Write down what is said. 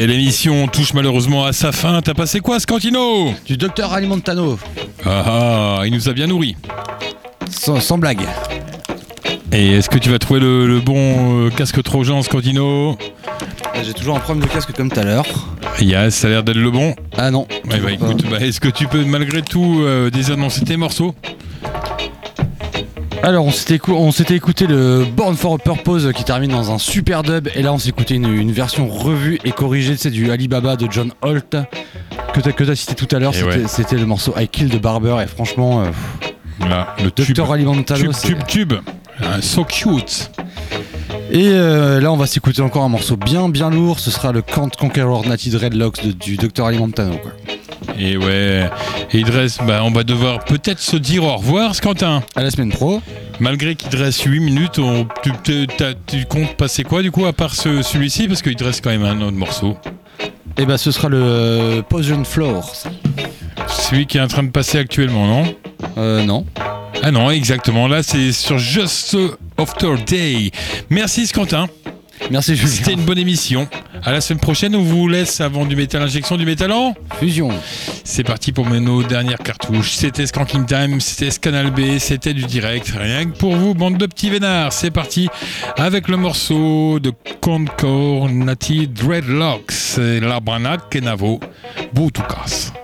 Et l'émission touche malheureusement à sa fin. T'as passé quoi, Scantino? Du Dr Alimentano. Ah, il nous a bien nourris. Sans blague. Et est-ce que tu vas trouver le bon casque Trojan, Scantino? J'ai toujours un problème de casque comme tout à l'heure. Yes, ça a l'air d'être le bon. Ah non. Écoute, est-ce que tu peux malgré tout désannoncer tes morceaux? Alors on s'était écouté le Born for a Purpose qui termine dans un super dub, et là on s'est écouté une version revue et corrigée, c'est du Alibaba de John Holt que t'as cité tout à l'heure. C'était le morceau I Killed the Barber, et franchement là, le Dr Alimentano, tube. So cute. Et là on va s'écouter encore un morceau bien lourd, ce sera le Can't Conqueror Natty Dreadlocks du Dr Alimentano, quoi. Et ouais, et il reste, on va devoir peut-être se dire au revoir, Quentin. À la semaine pro. Malgré qu'il te reste 8 minutes, tu comptes passer quoi du coup, à part celui-ci, parce qu'il te reste quand même un autre morceau. Et ce sera le Poison Floor. Celui qui est en train de passer actuellement, non? Non. Ah non, exactement, là c'est sur Just After Day. Merci Quentin. Merci Julien. C'était une bonne émission. À la semaine prochaine, on vous laisse avant du métal injection, du métal en fusion. C'est parti pour nos dernières cartouches. C'était Skanking Time, c'était Scanal B, c'était du direct. Rien que pour vous, bande de petits vénards. C'est parti avec le morceau de Concord Natty Dreadlocks, Labranak et Navo, Boutoukas.